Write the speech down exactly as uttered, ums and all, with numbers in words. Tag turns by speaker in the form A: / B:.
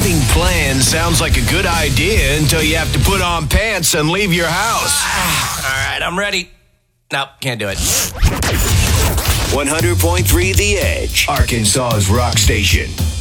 A: Having plans sounds like a good idea until you have to put on pants and leave your house.
B: All right, I'm ready. Nope, can't do it.
A: one hundred point three The Edge, Arkansas's rock station.